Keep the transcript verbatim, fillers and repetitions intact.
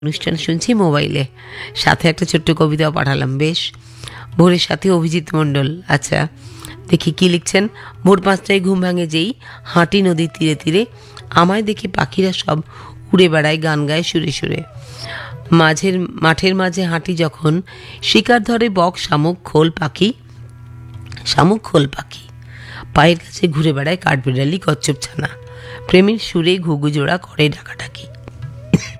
অনুষ্ঠান শুনছি মোবাইলে, সাথে একটা ছোট্ট কবিতাও পাঠালাম। বেশ, ভোরের সাথে অভিজিৎ মণ্ডল। আচ্ছা, দেখি কি লিখছেন। ভোর পাঁচটায় ঘুম ভাঙে যেই, হাঁটি নদীর তীরে তীরে, আমায় দেখি পাখিরা সব উড়ে বেড়ায়, গান গায় সুরে সুরে। মাঝের মাঠের মাঝে হাঁটি যখন, শিকার ধরে বক, শামুক, খোল পাখি, শামুক খোল পাখি। পায়ের কাছে ঘুরে বেড়ায় কাঠবিড়ালি, কচ্ছপ ছানা। প্রেমের সুরে ঘুঘু জোড়া করে ডাকাডাকি।